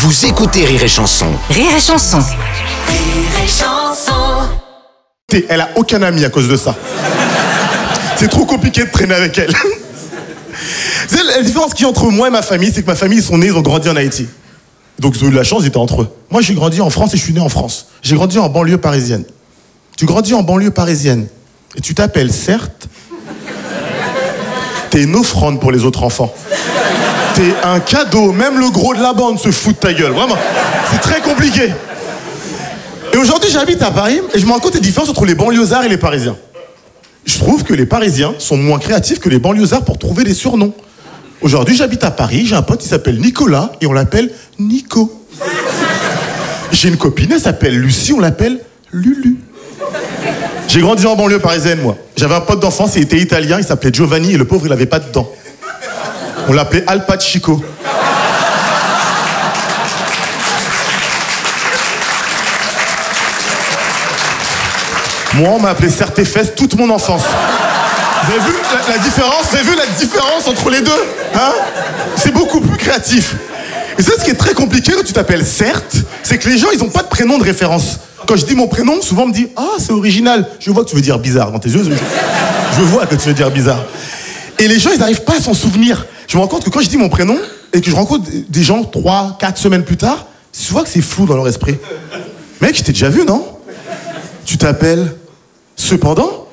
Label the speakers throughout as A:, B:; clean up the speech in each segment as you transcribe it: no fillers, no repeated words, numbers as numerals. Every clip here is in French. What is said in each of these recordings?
A: Vous écoutez Rire et Chanson.
B: Rire et Chanson.
C: Rire et Chanson.
D: Elle a aucun ami à cause de ça. C'est trop compliqué de traîner avec elle. La différence qu'il y a entre moi et ma famille, c'est que ma famille, ils sont nés, ils ont grandi en Haïti. Donc ils ont eu de la chance, ils étaient entre eux. Moi, j'ai grandi en France et je suis né en France. J'ai grandi en banlieue parisienne. Tu grandis en banlieue parisienne et tu t'appelles, certes, t'es une offrande pour les autres enfants. T'es un cadeau, même le gros de la bande se fout de ta gueule, vraiment. C'est très compliqué. Et aujourd'hui, j'habite à Paris et je me rends compte des différences entre les banlieusards et les Parisiens. Je trouve que les Parisiens sont moins créatifs que les banlieusards pour trouver des surnoms. Aujourd'hui, j'habite à Paris, j'ai un pote qui s'appelle Nicolas et on l'appelle Nico. J'ai une copine, elle s'appelle Lucie, on l'appelle Lulu. J'ai grandi en banlieue parisienne, moi. J'avais un pote d'enfance, il était italien, il s'appelait Giovanni et le pauvre, il avait pas de dents. On l'appelait Al Pacino. Moi, on m'a appelé Serre-tes-fesses toute mon enfance. Vous avez vu la différence? Vous avez vu la différence entre les deux? Hein? C'est beaucoup plus créatif. Et ça, ce qui est très compliqué quand tu t'appelles Certes, c'est que les gens, ils n'ont pas de prénom de référence. Quand je dis mon prénom, souvent on me dit « Ah, c'est original ». Je vois que tu veux dire bizarre dans tes yeux. Je vois que tu veux dire bizarre. Et les gens, ils n'arrivent pas à s'en souvenir. Je me rends compte que quand je dis mon prénom et que je rencontre des gens 3, 4 semaines plus tard, souvent que c'est flou dans leur esprit. Mec, je t'ai déjà vu, non? Tu t'appelles Cependant?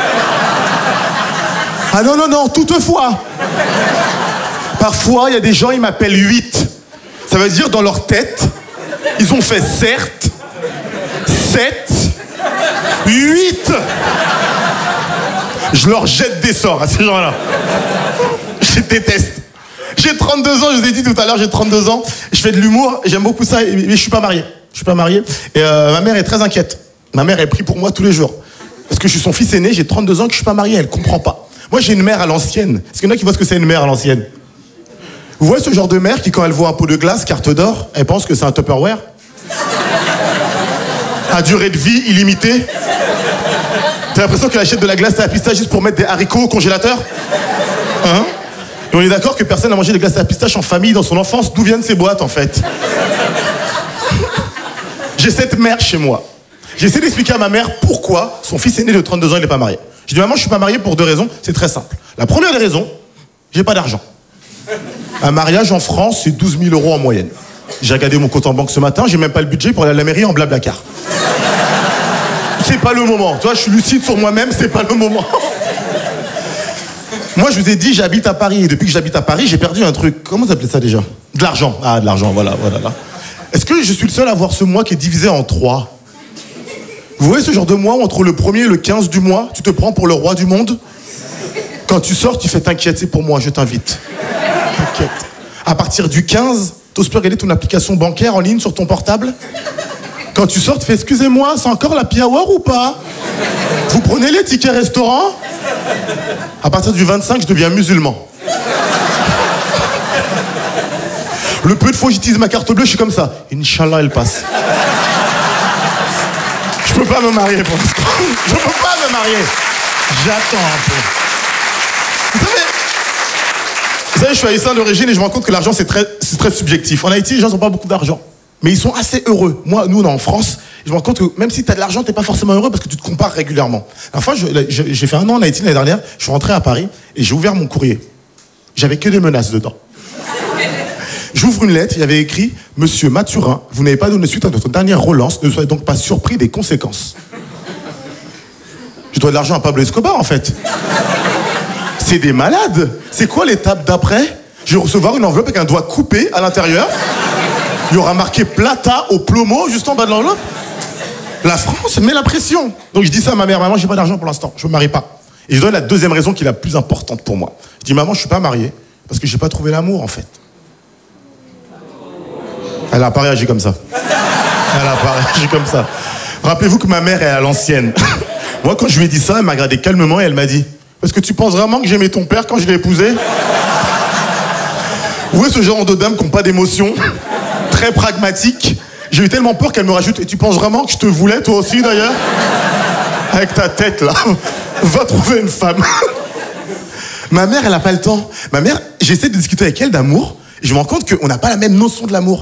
D: Ah non, toutefois. Parfois, il y a des gens, ils m'appellent 8. Ça veut dire, dans leur tête, ils ont fait certes, 7, 8. Je leur jette des sorts à ces gens-là. Je déteste. J'ai 32 ans, je vous ai dit tout à l'heure, j'ai 32 ans. Je fais de l'humour, j'aime beaucoup ça, mais je suis pas marié. Et ma mère est très inquiète. Ma mère, elle prie pour moi tous les jours. Parce que je suis son fils aîné, j'ai 32 ans, que je suis pas marié, elle comprend pas. Moi, j'ai une mère à l'ancienne. Est-ce qu'il y en a qui voient ce que c'est une mère à l'ancienne? Vous voyez ce genre de mère qui, quand elle voit un pot de glace, carte d'or, elle pense que c'est un Tupperware? À durée de vie illimitée? T'as l'impression qu'elle achète de la glace à la pistache juste pour mettre des haricots au congélateur? Hein? Et on est d'accord que personne n'a mangé des glaces à la pistache en famille dans son enfance. D'où viennent ces boîtes, en fait? J'ai cette mère chez moi. J'essaie d'expliquer à ma mère pourquoi son fils aîné de 32 ans, il n'est pas marié. Je dis, maman, je suis pas marié pour 2 raisons. C'est très simple. La première des raisons, j'ai pas d'argent. Un mariage en France, c'est 12 000 € en moyenne. J'ai regardé mon compte en banque ce matin, j'ai même pas le budget pour aller à la mairie en Blablacar. C'est pas le moment. Tu vois, je suis lucide sur moi-même, c'est pas le moment. Moi, je vous ai dit, j'habite à Paris. Et depuis que j'habite à Paris, j'ai perdu un truc. Comment vous appelez ça déjà? De l'argent. Ah, de l'argent, voilà. Est-ce que je suis le seul à avoir ce mois qui est divisé en 3? Vous voyez ce genre de mois où entre le 1er et le 15 du mois, tu te prends pour le roi du monde? Quand tu sors, tu fais t'inquiète, c'est pour moi, je t'invite. T'inquiète. À partir du 15, t'oses plus regarder ton application bancaire en ligne sur ton portable? Quand tu sors, tu fais excusez-moi, c'est encore la happy hour ou pas? Vous prenez les tickets restaurants? À partir du 25, je deviens musulman. Le peu de fois où j'utilise ma carte bleue, je suis comme ça. Inch'Allah, elle passe. Je peux pas me marier pour l'instant. Je peux pas me marier. J'attends un peu. Vous savez, je suis haïtien d'origine et je me rends compte que l'argent, c'est très subjectif. En Haïti, les gens n'ont pas beaucoup d'argent. Mais ils sont assez heureux. Moi, nous, on est en France. Je me rends compte que même si tu as de l'argent, tu n'es pas forcément heureux parce que tu te compares régulièrement. La fois, j'ai fait 1 an en Haïti l'année dernière. Je suis rentré à Paris et j'ai ouvert mon courrier. J'avais que des menaces dedans. J'ouvre une lettre, il y avait écrit « Monsieur Mathurin, vous n'avez pas donné suite à notre dernière relance, ne soyez donc pas surpris des conséquences. » Je dois de l'argent à Pablo Escobar, en fait. C'est des malades. C'est quoi l'étape d'après? Je vais recevoir une enveloppe avec un doigt coupé à l'intérieur. Il y aura marqué Plata au plomo juste en bas de l'enveloppe. La France met la pression. Donc je dis ça à ma mère, maman, j'ai pas d'argent pour l'instant, je me marie pas. Et je donne la deuxième raison qui est la plus importante pour moi. Je dis maman, je suis pas marié parce que j'ai pas trouvé l'amour en fait. Elle a pas réagi comme ça. Rappelez-vous que ma mère est à l'ancienne. Moi, quand je lui ai dit ça, elle m'a regardé calmement et elle m'a dit « Est-ce que tu penses vraiment que j'aimais ton père quand je l'ai épousé ?» Vous voyez ce genre de dames qui n'ont pas d'émotion, très pragmatique. J'ai eu tellement peur qu'elle me rajoute « Et tu penses vraiment que je te voulais, toi aussi, d'ailleurs ?» Avec ta tête, là. Va trouver une femme. Ma mère, elle n'a pas le temps. Ma mère, j'essaie de discuter avec elle d'amour. Et je me rends compte qu'on n'a pas la même notion de l'amour.